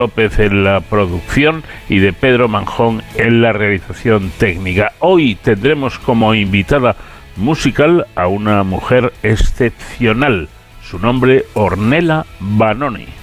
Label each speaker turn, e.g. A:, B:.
A: López en la producción y de Pedro Manjón en la realización técnica. Hoy tendremos como invitada musical a una mujer excepcional. Su nombre, Ornella Vanoni.